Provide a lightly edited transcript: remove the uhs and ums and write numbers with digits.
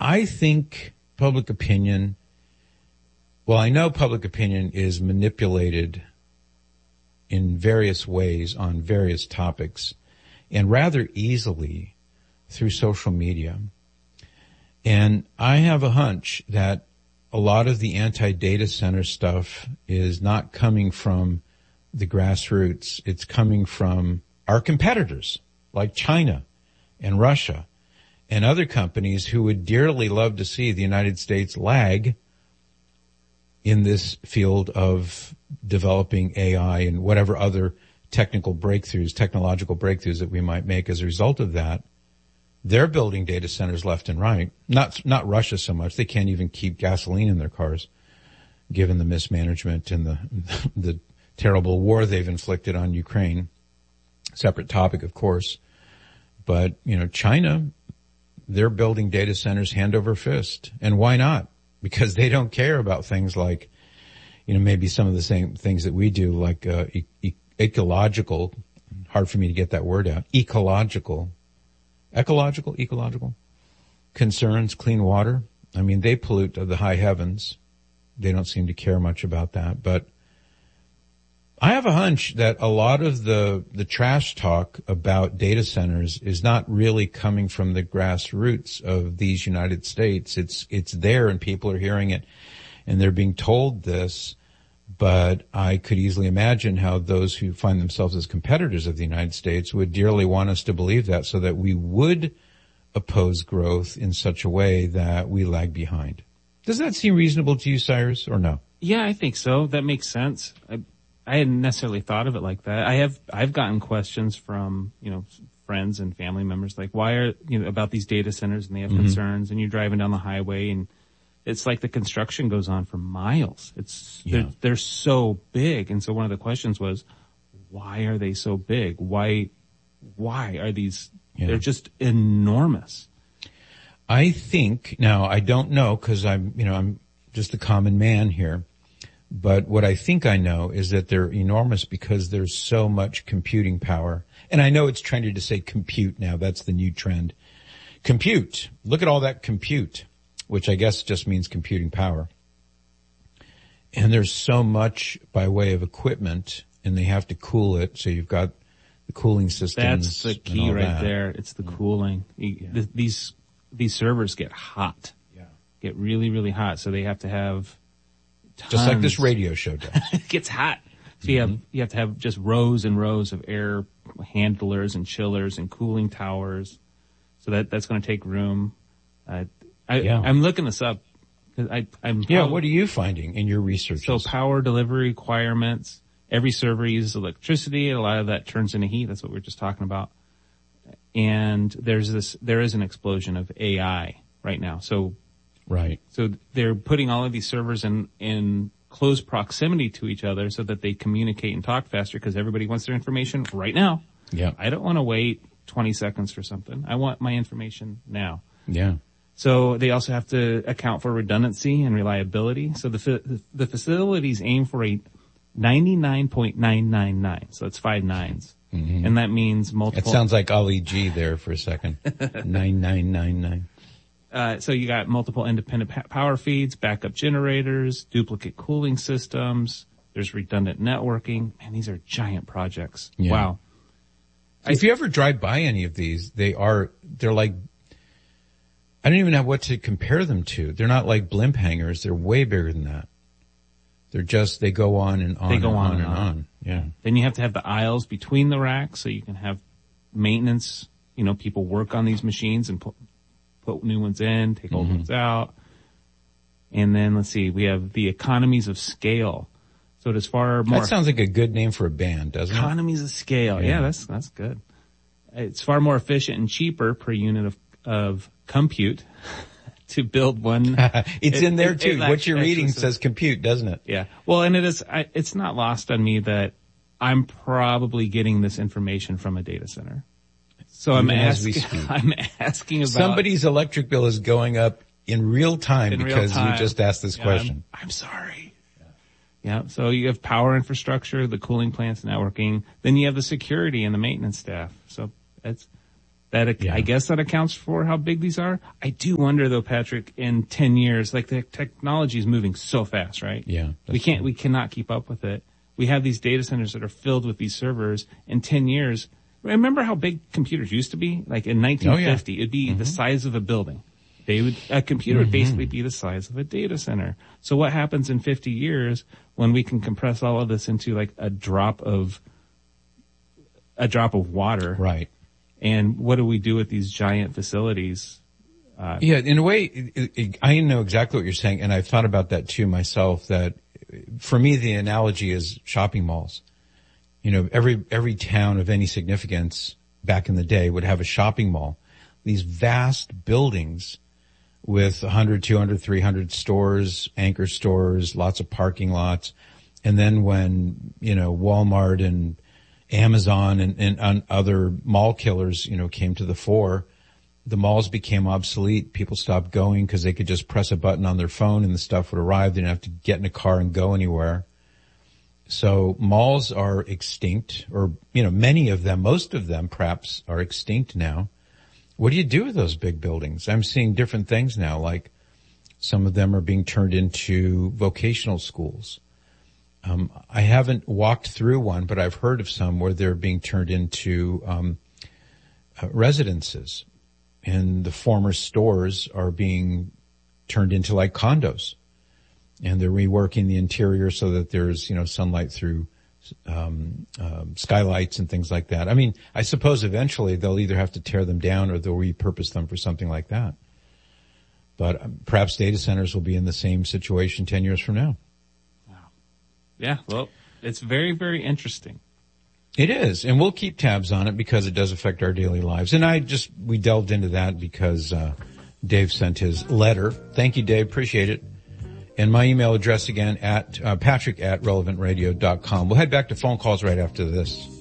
I think public opinion, well, I know public opinion is manipulated in various ways on various topics and rather easily through social media. And I have a hunch that a lot of the anti-data center stuff is not coming from the grassroots. It's coming from our competitors like China and Russia and other companies who would dearly love to see the United States lag in this field of developing AI and whatever other technological breakthroughs that we might make as a result of that. They're building data centers left and right. Not Russia so much. They can't even keep gasoline in their cars, given the mismanagement and the terrible war they've inflicted on Ukraine. Separate topic, of course. But, China, they're building data centers hand over fist. And why not? Because they don't care about things like, maybe some of the same things that we do, like ecological, hard for me to get that word out, ecological concerns, clean water. I mean, they pollute the high heavens. They don't seem to care much about that. But I have a hunch that a lot of the trash talk about data centers is not really coming from the grassroots of these United States. It's there and people are hearing it and they're being told this. But I could easily imagine how those who find themselves as competitors of the United States would dearly want us to believe that so that we would oppose growth in such a way that we lag behind. Does that seem reasonable to you, Cyrus, or no? Yeah, I think so. That makes sense. I hadn't necessarily thought of it like that. I've gotten questions from, friends and family members like, why are, about these data centers and they have concerns, and you're driving down the highway and it's like the construction goes on for miles. They're so big. And so one of the questions was, why are they so big? Why are these, they're just enormous. I think, now I don't know because I'm just a common man here. But what I think I know is that they're enormous because there's so much computing power. And I know it's trendy to say compute now. That's the new trend. Compute. Look at all that compute, which I guess just means computing power. And there's so much by way of equipment, and they have to cool it. So you've got the cooling systems. That's the key right there. It's the cooling. These servers get hot. Yeah. Get really, really hot. So they have to have tons. Just like this radio show does. It gets hot. So you have to have just rows and rows of air handlers and chillers and cooling towers. So that's going to take room. I'm looking this up because what are you finding in your research? So power delivery requirements. Every server uses electricity. A lot of that turns into heat. That's what we were just talking about. And there is an explosion of AI right now. So they're putting all of these servers in close proximity to each other so that they communicate and talk faster because everybody wants their information right now. Yeah. I don't want to wait 20 seconds for something. I want my information now. Yeah. So they also have to account for redundancy and reliability. So the facilities aim for a 99.999. So that's 5 nines. Mm-hmm. And that means multiple. It sounds like Ali G there for a second. 9999. So you got multiple independent power feeds, backup generators, duplicate cooling systems. There's redundant networking. Man, these are giant projects. Yeah. Wow. If you ever drive by any of these, they're like, I don't even know what to compare them to. They're not like blimp hangars. They're way bigger than that. They go on and on. They go on and on. Yeah. Then you have to have the aisles between the racks so you can have maintenance. People work on these machines and put new ones in, take old ones out. And then let's see, we have the economies of scale. So as far more. That sounds like a good name for a band, doesn't it? Economies of scale. Yeah, that's good. It's far more efficient and cheaper per unit of compute to build one. It's in there too. What you're reading says compute, doesn't it? Yeah. Well, and it's not lost on me that I'm probably getting this information from a data center. So I'm asking about somebody's electric bill is going up in real time because you just asked this question. I'm sorry. Yeah. So you have power infrastructure, the cooling plants, networking. Then you have the security and the maintenance staff. So I guess that accounts for how big these are. I do wonder though, Patrick, in 10 years, like the technology is moving so fast, right? Yeah. We cannot keep up with it. We have these data centers that are filled with these servers. In 10 years, remember how big computers used to be? Like in 1950, it'd be the size of a building. A computer would basically be the size of a data center. So what happens in 50 years when we can compress all of this into like a drop of water? Right. And what do we do with these giant facilities? In a way, I know exactly what you're saying, and I've thought about that too myself, that for me, the analogy is shopping malls. You know, every town of any significance back in the day would have a shopping mall. These vast buildings with 100, 200, 300 stores, anchor stores, lots of parking lots. And then when, you know, Walmart and Amazon and other mall killers, you know, came to the fore, the malls became obsolete. People stopped going because they could just press a button on their phone and the stuff would arrive. They didn't have to get in a car and go anywhere. So malls are extinct, or, you know, many of them, most of them perhaps are extinct now. What do you do with those big buildings? I'm seeing different things now, like some of them are being turned into vocational schools. I haven't walked through one, but I've heard of some where they're being turned into residences, and the former stores are being turned into like condos, and they're reworking the interior so that there's, you know, sunlight through skylights and things like that. I mean, I suppose eventually they'll either have to tear them down or they'll repurpose them for something like that. But perhaps data centers will be in the same situation 10 years from now. Yeah, well, it's very, very interesting. It is, and we'll keep tabs on it because it does affect our daily lives. And we delved into that because Dave sent his letter. Thank you, Dave. Appreciate it. And my email address again at patrick@relevantradio.com. We'll head back to phone calls right after this.